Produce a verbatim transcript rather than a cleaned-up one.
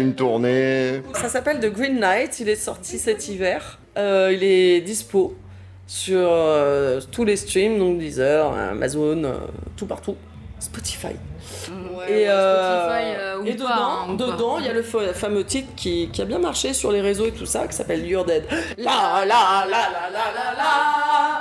une tournée. Ça s'appelle The Green Knight, il est sorti cet hiver. Euh, il est dispo sur euh, tous les streams, donc Deezer, Amazon, euh, tout partout. Spotify. Ouais, et ouais, euh, Spotify, euh, ou et pas, dedans, hein, ou dedans, pas. il y a le fa- fameux titre qui, qui a bien marché sur les réseaux et tout ça, qui s'appelle You're Dead. La la la la la la la.